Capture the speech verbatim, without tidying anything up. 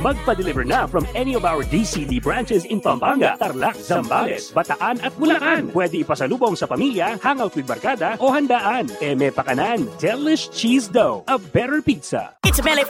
Magpa-deliver na from any of our D C D branches in Pampanga, Tarlac, Zambales, Bataan at Bulacan. Pwede ipasalubong sa pamilya, hangout with barkada o handaan. Eme Pakanan, Delish Cheese Dough, a better pizza. It's Mele